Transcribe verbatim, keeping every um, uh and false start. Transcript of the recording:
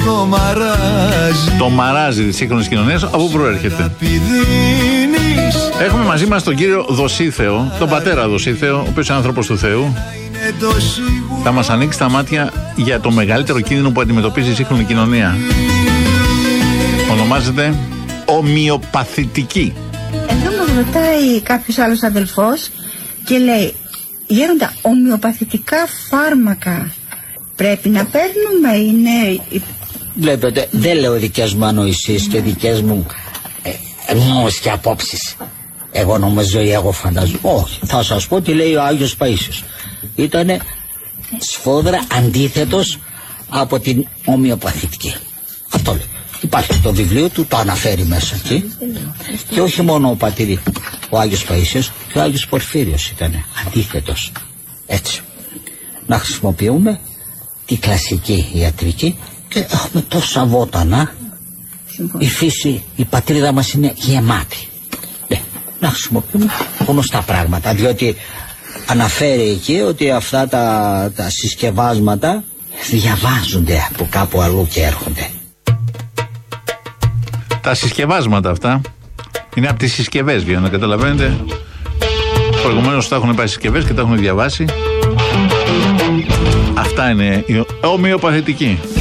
το μαράζι. Το μαράζι της σύγχρονης κοινωνίας, από πού προέρχεται? Έχουμε μαζί μας τον κύριο Δοσίθεο, τον πατέρα Δοσίθεο, ο οποίος είναι άνθρωπος του Θεού. Θα μας ανοίξει τα μάτια για το μεγαλύτερο κίνδυνο που αντιμετωπίζει η σύγχρονη κοινωνία. Ονομάζεται ομοιοπαθητική. Εδώ μας ρωτάει κάποιος άλλος αδελφός και λέει: Γέροντα, ομοιοπαθητικά φάρμακα πρέπει να παίρνουμε, είναι... Βλέπετε, δεν λέω δικές μου ανοησίες και δικές μου ε, γνώσεις και απόψεις. Εγώ νομίζω ή εγώ φαντάζομαι. Όχι, θα σας πω τι λέει ο Άγιος Παΐσιος. Ήτανε σφόδρα αντίθετος από την ομοιοπαθητική. Αυτό λέει. Υπάρχει το βιβλίο του, το αναφέρει μέσα εκεί. Και όχι μόνο ο πατήρι, ο Άγιος Παΐσιος, και ο Άγιος Πορφύριος ήταν αντίθετος. Έτσι. Να χρησιμοποιούμε τη κλασική ιατρική και έχουμε τόσα βότανα. Η φύση, η πατρίδα μας είναι γεμάτη. Ναι, να χρησιμοποιούμε γνωστά πράγματα, διότι αναφέρει εκεί ότι αυτά τα, τα συσκευάσματα διαβάζονται από κάπου αλλού και έρχονται. Τα συσκευάσματα αυτά είναι από τις συσκευές, για να καταλαβαίνετε. Προηγουμένως τα έχουν πάει συσκευές και τα έχουν διαβάσει. Αυτά είναι η ομοιοπαθητική.